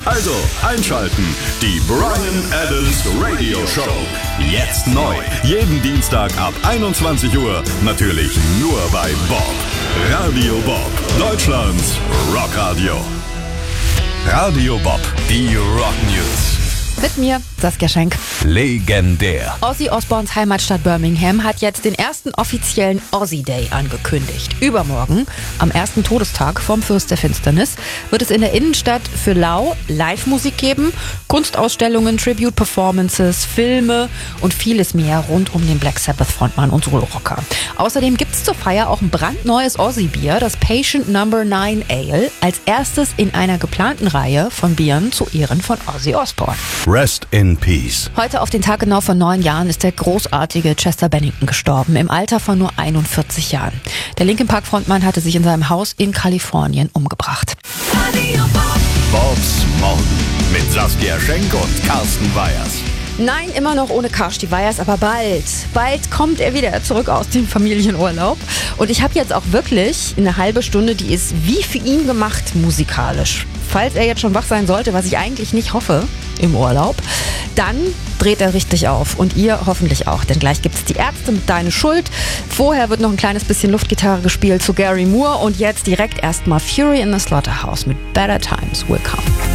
Also einschalten, die Bryan Adams Radio Show. Jetzt neu, jeden Dienstag ab 21 Uhr, natürlich nur bei Bob. Radio Bob, Deutschlands Rockradio. Radio Bob, die Rock News. Mit mir, Saskia Schenk. Legendär. Ozzy Osbournes Heimatstadt Birmingham hat jetzt den ersten offiziellen Ozzy Day angekündigt. Übermorgen, am ersten Todestag vom Fürst der Finsternis, wird es in der Innenstadt für lau Live-Musik geben, Kunstausstellungen, Tribute-Performances, Filme und vieles mehr rund um den Black Sabbath-Frontmann und Solo-Rocker. Außerdem gibt es zur Feier auch ein brandneues Ozzy-Bier, das Patient No. 9 Ale, als erstes in einer geplanten Reihe von Bieren zu Ehren von Ozzy Osbourne. Rest in Peace. Heute auf den Tag genau vor 9 Jahren ist der großartige Chester Bennington gestorben, im Alter von nur 41 Jahren. Der Linkin Park Frontmann hatte sich in seinem Haus in Kalifornien umgebracht. Bobs Morgen mit Saskia Schenk und Carsten Weyers. Nein, immer noch ohne Karsti Weyers, aber bald kommt er wieder zurück aus dem Familienurlaub. Und ich habe jetzt auch wirklich eine halbe Stunde, die ist wie für ihn gemacht musikalisch. Falls er jetzt schon wach sein sollte, was ich eigentlich nicht hoffe im Urlaub, dann dreht er richtig auf. Und ihr hoffentlich auch, denn gleich gibt es die Ärzte mit Deine Schuld. Vorher wird noch ein kleines bisschen Luftgitarre gespielt zu Gary Moore und jetzt direkt erstmal Fury in the Slaughterhouse mit Better Times Will Come.